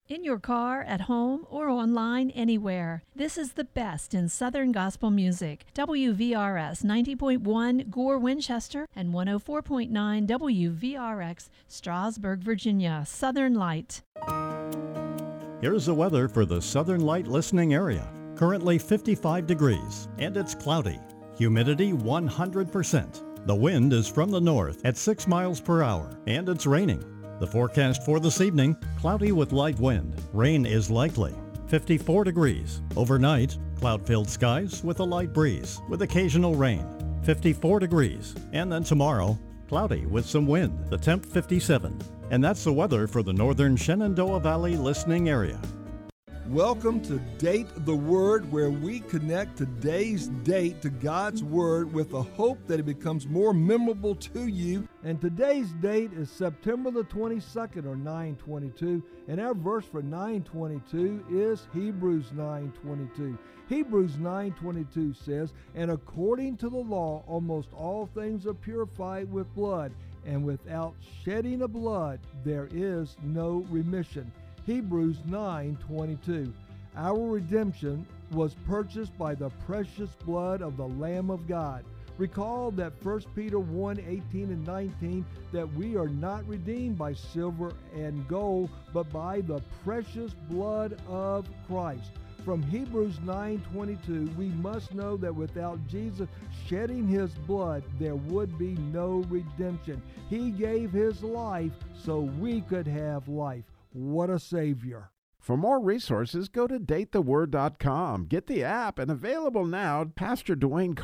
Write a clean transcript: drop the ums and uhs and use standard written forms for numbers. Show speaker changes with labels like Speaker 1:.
Speaker 1: In your car, at home, or online anywhere. This is the best in Southern gospel music. WVRS 90.1 Gore, Winchester, and 104.9 WVRX Strasburg, Virginia. Southern Light.
Speaker 2: Here's the weather for the Southern Light listening area. Currently 55 degrees, and it's cloudy. Humidity 100%. The wind is from the north at 6 miles per hour, and it's raining. The forecast for this evening, cloudy with light wind. Rain is likely. 54 degrees. Overnight, cloud-filled skies with a light breeze, with occasional rain. 54 degrees. And then tomorrow, cloudy with some wind. The temp 57. And that's the weather for the northern Shenandoah Valley listening area.
Speaker 3: Welcome to Date the Word, where we connect today's date to God's Word with the hope that it becomes more memorable to you. And today's date is September the 22nd, or 9/22, and our verse for 9/22 is Hebrews 9:22. Hebrews 9:22 says, "And according to the law, almost all things are purified with blood, and without shedding of blood there is no remission." Hebrews 9:22. Our redemption was purchased by the precious blood of the Lamb of God. Recall that 1 Peter 1:18 and 19, that we are not redeemed by silver and gold, but by the precious blood of Christ. From Hebrews 9:22, we must know that without Jesus shedding his blood, there would be no redemption. He gave his life so we could have life. What a Savior.
Speaker 4: For more resources, go to datetheword.com. Get the app, and available now, Pastor Dwayne